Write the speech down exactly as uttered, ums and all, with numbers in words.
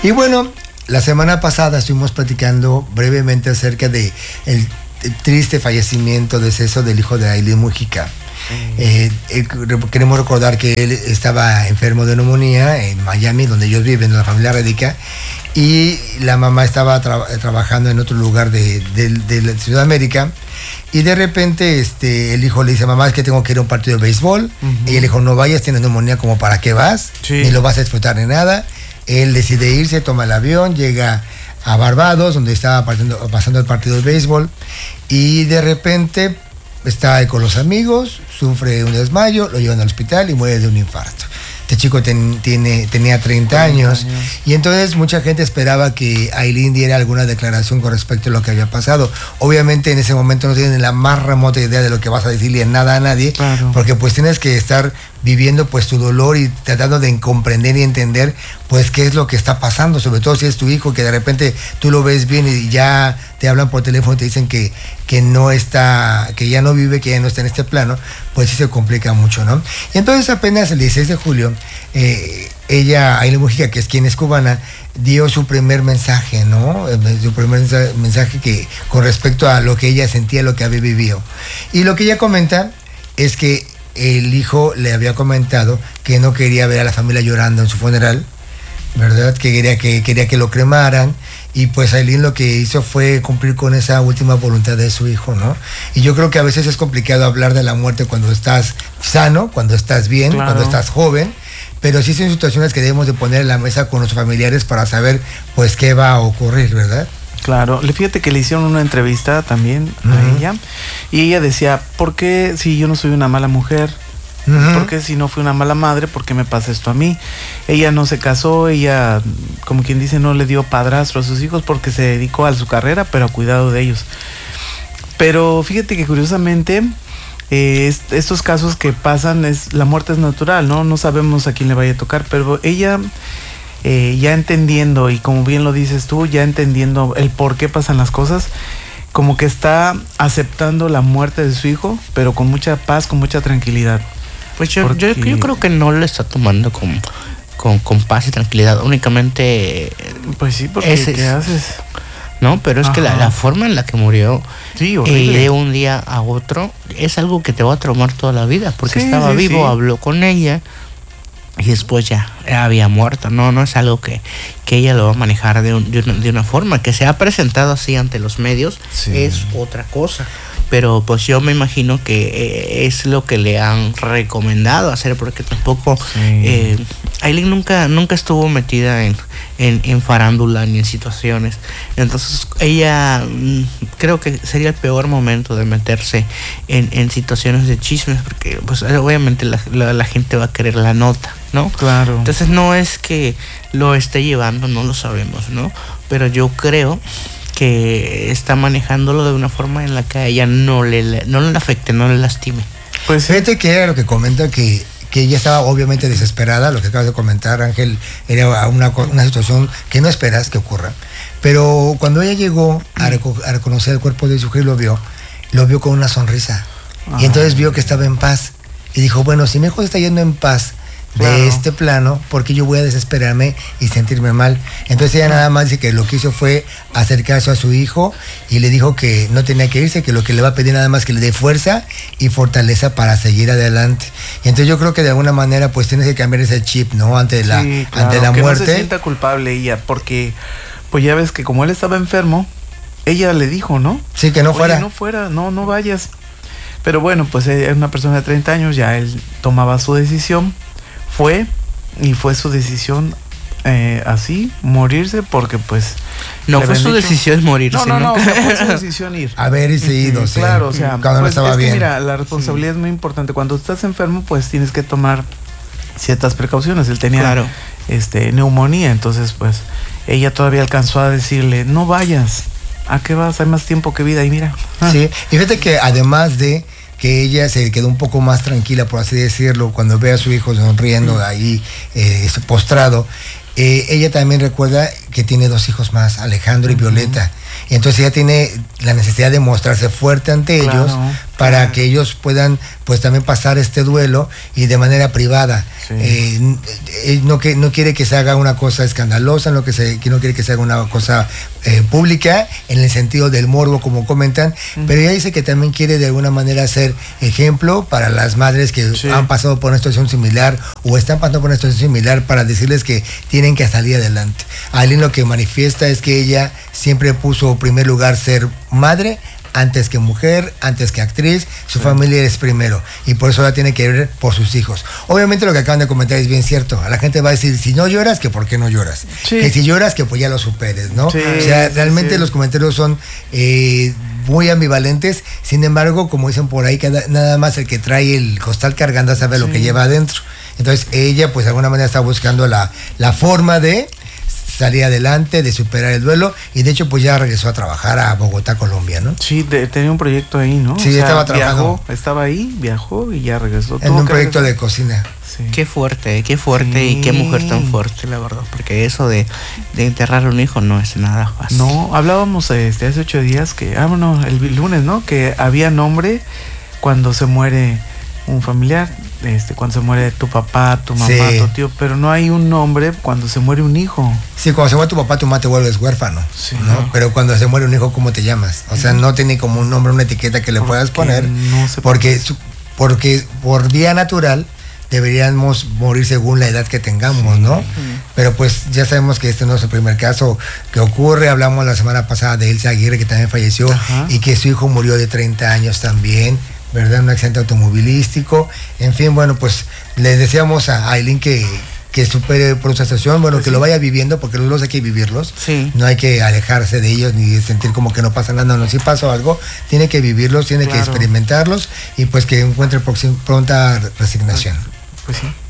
Y bueno, la semana pasada estuvimos platicando brevemente acerca de el, el triste fallecimiento, deceso del hijo de Ailín Mujica. Eh, eh, queremos recordar que él estaba enfermo de neumonía en Miami, donde ellos viven, donde la familia radica, y la mamá estaba tra- trabajando en otro lugar de, de, de la Sudamérica, y de repente este, el hijo le dice: mamá, es que tengo que ir a un partido de béisbol. Uh-huh. Y él dijo: no vayas, tienes neumonía, como para qué vas, sí. Ni lo vas a disfrutar ni nada. Él decide irse, toma el avión, llega a Barbados, donde estaba partiendo, pasando el partido de béisbol, y de repente está ahí con los amigos, sufre un desmayo, lo llevan al hospital y muere de un infarto. Este chico ten, tiene, tenía treinta años, y entonces mucha gente esperaba que Ailín diera alguna declaración con respecto a lo que había pasado. Obviamente en ese momento no tienen la más remota idea de lo que vas a decirle nada a nadie, claro. Porque pues tienes que estar viviendo pues tu dolor y tratando de comprender y entender pues qué es lo que está pasando, sobre todo si es tu hijo, que de repente tú lo ves bien y ya te hablan por teléfono y te dicen que, que no está, que ya no vive, que ya no está en este plano, pues sí se complica mucho, ¿no? Y entonces apenas el dieciséis de julio, eh, ella, Ailín Mujica, que es quien es cubana, dio su primer mensaje, ¿no? Su primer mensaje que con respecto a lo que ella sentía, lo que había vivido. Y lo que ella comenta es que el hijo le había comentado que no quería ver a la familia llorando en su funeral, ¿verdad? Que quería que, quería que lo cremaran, y pues Ailín lo que hizo fue cumplir con esa última voluntad de su hijo, ¿no? Y yo creo que a veces es complicado hablar de la muerte cuando estás sano, cuando estás bien, claro. Cuando estás joven, pero sí son situaciones que debemos de poner en la mesa con los familiares para saber pues qué va a ocurrir, ¿verdad? Claro, fíjate que le hicieron una entrevista también uh-huh. a ella, y ella decía: ¿por qué si yo no soy una mala mujer? Uh-huh. ¿Por qué si no fui una mala madre? ¿Por qué me pasa esto a mí? Ella no se casó, ella, como quien dice, no le dio padrastro a sus hijos porque se dedicó a su carrera, pero a cuidado de ellos. Pero fíjate que curiosamente eh, est- estos casos que pasan, es la muerte es natural, ¿no? No sabemos a quién le vaya a tocar, pero ella... Eh, ya entendiendo, y como bien lo dices tú, ya entendiendo el por qué pasan las cosas, como que está aceptando la muerte de su hijo, pero con mucha paz, con mucha tranquilidad. Pues yo, Porque... yo, yo creo que no lo está tomando con, con, con paz y tranquilidad, únicamente... Pues sí, porque ese, ¿qué haces? No, pero es Ajá. que la, la forma en la que murió, sí, eh, de un día a otro, es algo que te va a traumar toda la vida, porque sí, estaba sí, vivo, sí. habló con ella, y después ya había muerto. No, no es algo que, que ella lo va a manejar de, un, de, una, de una forma. Que se ha presentado así ante los medios, sí. es otra cosa. Pero pues yo me imagino que eh, es lo que le han recomendado hacer, porque tampoco sí. eh, Ailín nunca, nunca estuvo metida en, en, en farándula ni en situaciones. Entonces ella mm, creo que sería el peor momento de meterse en, en situaciones de chismes, porque pues obviamente la, la, la gente va a querer la nota, ¿no? Claro. Entonces no es que lo esté llevando, no lo sabemos, ¿no? Pero yo creo que está manejándolo de una forma en la que a ella no le, no le afecte, no le lastime. Pues fíjate que era lo que comenta, que, que ella estaba obviamente desesperada. Lo que acabas de comentar, Ángel, era una, una situación que no esperas que ocurra. Pero cuando ella llegó a, reco- a reconocer el cuerpo de su hijo y lo vio, lo vio con una sonrisa. Ah. Y entonces vio que estaba en paz. Y dijo: bueno, si mi hijo está yendo en paz de claro. este plano, porque yo voy a desesperarme y sentirme mal. Entonces ella nada más dice que lo que hizo fue acercarse a su hijo y le dijo que no tenía que irse, que lo que le va a pedir nada más que le dé fuerza y fortaleza para seguir adelante. Y entonces yo creo que de alguna manera pues tienes que cambiar ese chip, ¿no? Ante la, sí, claro, ante la que muerte. No se sienta culpable ella, porque pues ya ves que como él estaba enfermo, ella le dijo, ¿no? Sí, que no fuera. Oye, no fuera, no, no vayas. Pero bueno, pues es una persona de treinta años, ya él tomaba su decisión. Fue, y fue su decisión eh, así, morirse, porque pues... No fue su dicho... decisión morirse. No, no, no, o sea, fue su decisión ir. Haberse ido, sí. Claro, o sea, cuando pues, no estaba es bien. Que, mira, la responsabilidad sí. es muy importante. Cuando estás enfermo, pues tienes que tomar ciertas precauciones. Él tenía claro. este, neumonía, entonces pues ella todavía alcanzó a decirle: no vayas, ¿a qué vas? Hay más tiempo que vida, y mira. Sí, y fíjate que además de... que ella se quedó un poco más tranquila, por así decirlo, cuando ve a su hijo sonriendo mm. ahí eh, postrado. Eh, ella también recuerda que tiene dos hijos más, Alejandro y uh-huh. Violeta. Y entonces ella tiene la necesidad de mostrarse fuerte ante claro. ellos para claro. que ellos puedan pues también pasar este duelo y de manera privada. Sí. Eh, eh, no, que, no quiere que se haga una cosa escandalosa, no, que se, que no quiere que se haga una cosa eh, pública en el sentido del morbo, como comentan, uh-huh. pero ella dice que también quiere de alguna manera ser ejemplo para las madres que sí. han pasado por una situación similar o están pasando por una situación similar, para decirles que tienen que salir adelante. Aileen lo que manifiesta es que ella siempre puso en primer lugar ser madre antes que mujer, antes que actriz, su sí. familia es primero y por eso la tiene que ver por sus hijos. Obviamente lo que acaban de comentar es bien cierto, a la gente va a decir, si no lloras, que por qué no lloras, sí. que si lloras, que pues ya lo superes, ¿no? Sí, o sea, realmente sí. los comentarios son eh, muy ambivalentes, sin embargo, como dicen por ahí, que nada más el que trae el costal cargando sabe sí. lo que lleva adentro. Entonces ella pues de alguna manera está buscando la, la forma de salir adelante, de superar el duelo, y de hecho pues ya regresó a trabajar a Bogotá, Colombia, ¿no? Sí, de, tenía un proyecto ahí, ¿no? Sí, o sea, estaba trabajando. Viajó, estaba ahí, viajó y ya regresó. En un proyecto regresar. de cocina. Sí. Qué fuerte, qué fuerte sí. y qué mujer tan fuerte, la verdad, porque eso de, de enterrar a un hijo no es nada fácil. No, hablábamos este, hace ocho días que, ah, bueno, el lunes, ¿no? Que había nombre cuando se muere un familiar, este, cuando se muere tu papá, tu mamá, sí. tu tío, pero no hay un nombre cuando se muere un hijo. Sí, cuando se muere tu papá, tu mamá te vuelves huérfano, sí. ¿no? Pero cuando se muere un hijo, ¿cómo te llamas? O sea, no tiene como un nombre, una etiqueta que le puedas poner, no se porque, puede. porque por vía natural deberíamos morir según la edad que tengamos, sí. ¿no? Sí. Pero pues ya sabemos que este no es el primer caso que ocurre. Hablamos la semana pasada de Elsa Aguirre, que también falleció, ajá. y que su hijo murió de treinta años también, ¿verdad? Un accidente automovilístico. En fin, bueno, pues le deseamos a Aileen que, que supere por esa situación, bueno, pues que sí. lo vaya viviendo, porque los dos hay que vivirlos. Sí. No hay que alejarse de ellos ni sentir como que no pasa nada. No, si pasa algo, tiene que vivirlos, tiene claro. que experimentarlos y pues que encuentre pronta resignación. Pues sí.